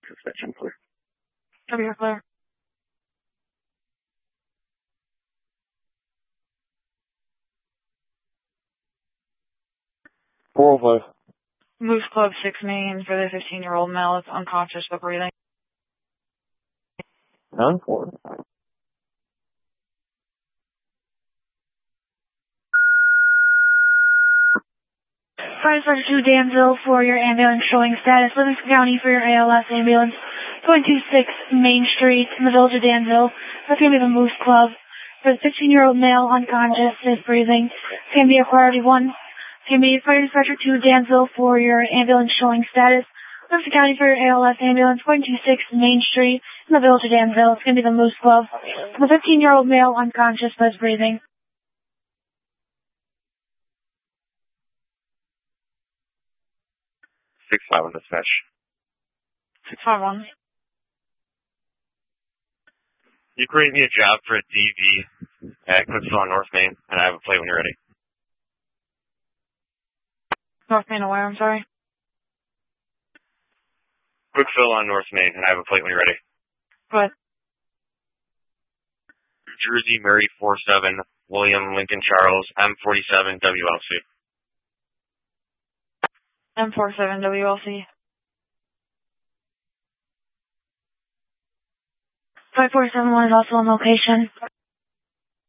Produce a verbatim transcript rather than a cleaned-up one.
Suspension clear. Cover your clear. four oh five. Moose Club six Main for the fifteen-year-old male that's unconscious but breathing. nine four. five seven two Danville for your ambulance showing status. Livingston County for your A L S ambulance. two two six Main Street in the village of Danville. That's going to be the Moose Club. For the fifteen-year-old male unconscious is breathing. It's going to be a priority one. It's going to be fire dispatcher two Danville for your ambulance showing status. Livingston County for your A L S ambulance. two two six Main Street in the village of Danville. It's going to be the Moose Club. The fifteen-year-old male unconscious but is breathing. six five on dispatch. six five one. You create me a job for a D V at Quicksville on North Main, and I have a plate when you're ready. North Main aware, I'm sorry. Quicksville on North Main, and I have a plate when you're ready. Go ahead. Jersey, Mary four seven, William Lincoln Charles, M forty-seven, W L C. M forty-seven W L C. five four seven one is also on location.